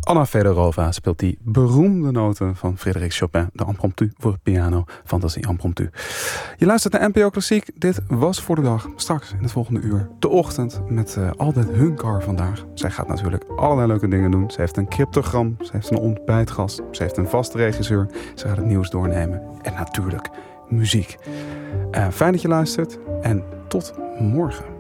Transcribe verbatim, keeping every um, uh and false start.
Anna Fedorova speelt die beroemde noten van Frédéric Chopin, de impromptu voor piano, Fantasie impromptu. Je luistert naar N P O Klassiek. Dit was Voor de Dag. Straks in het volgende uur de ochtend met uh, Albert Hunkar vandaag. Zij gaat natuurlijk allerlei leuke dingen doen. Ze heeft een cryptogram, ze heeft een ontbijtgast, ze heeft een vaste regisseur. Ze gaat het nieuws doornemen en natuurlijk muziek. Uh, fijn dat je luistert en tot morgen.